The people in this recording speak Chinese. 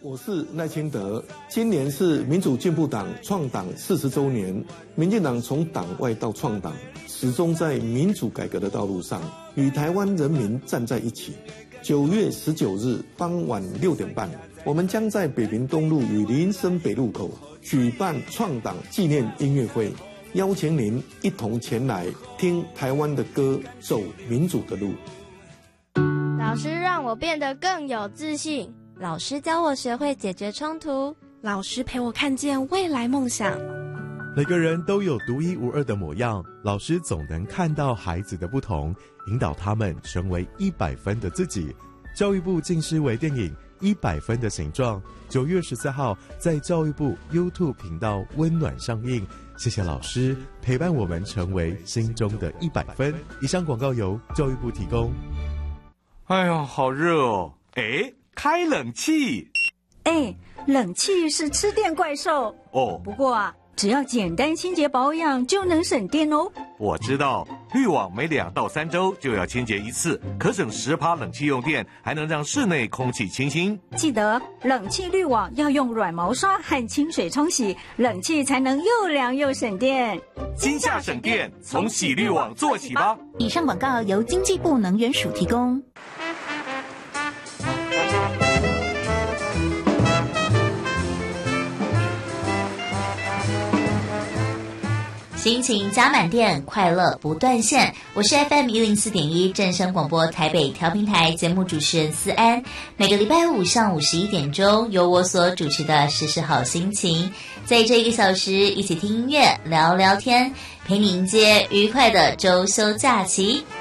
我是赖清德。今年是民主进步党创党40周年，民进党从党外到创党，始终在民主改革的道路上与台湾人民站在一起。9月19日傍晚6点半，我们将在北平东路与林森北路口举办创党纪念音乐会，邀请您一同前来听台湾的歌，走民主的路。 老师让我变得更有自信， 老师教我学会解决冲突， 老师陪我看见未来梦想。 每个人都有独一无二的模样，老师总能看到孩子的不同，引导他们成为100分的自己。教育部近视微电影100分的形状，9月14号在教育部 YouTube 频道温暖上映。谢谢老师陪伴我们成为心中的100分。以上广告由教育部提供。 哎呀，好热哦！哎，开冷气。 哎，冷气是吃电怪兽哦。 不过啊，只要简单清洁保养就能省电哦。 我知道，滤网每2到3周就要清洁一次，可省10%冷气用电，还能让室内空气清新。 记得冷气滤网要用软毛刷和清水冲洗，冷气才能又凉又省电。 今夏省电，从洗滤网做起吧。 以上广告由经济部能源署提供。 心情加满电，快乐不断线。我是 FM 104.1正声广播台北调频台节目主持人思安。每个礼拜五上午11点钟，由我所主持的时事好心情，在这1个小时一起听音乐、聊聊天，陪你迎接愉快的周休假期。